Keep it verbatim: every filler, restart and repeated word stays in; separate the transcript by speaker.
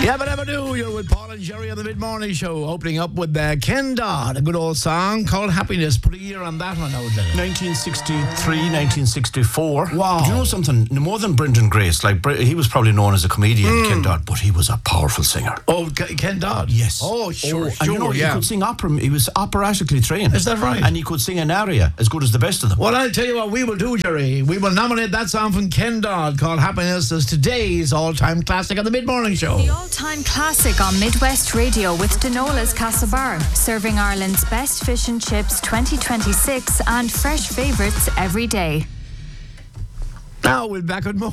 Speaker 1: Yeah, but never do. You're with Paul and Jerry on the Mid-Morning Show, opening up with uh, Ken Dodd, a good old song called Happiness. Put a year on that one out there.
Speaker 2: nineteen sixty-three, nineteen sixty-four.
Speaker 1: Wow.
Speaker 2: Do you know something? More than Brendan Grace, like he was probably known as a comedian,
Speaker 1: mm.
Speaker 2: Ken Dodd, but he was a powerful singer.
Speaker 1: Oh, K- Ken Dodd?
Speaker 2: Yes.
Speaker 1: Oh, sure,
Speaker 2: oh,
Speaker 1: sure,
Speaker 2: and you know,
Speaker 1: yeah.
Speaker 2: he could sing opera. He was operatically trained.
Speaker 1: Is that right?
Speaker 2: And he could sing an aria as good as the best of them.
Speaker 1: Well, I'll tell you what we will do, Jerry. We will nominate that song from Ken Dodd called Happiness as today's all-time classic on the Mid-Morning Show.
Speaker 3: The all-time classic on Midwest Radio with Denola's Castlebar, serving Ireland's best fish and chips twenty twenty-six and fresh favourites every day.
Speaker 1: Now we'll be back with more.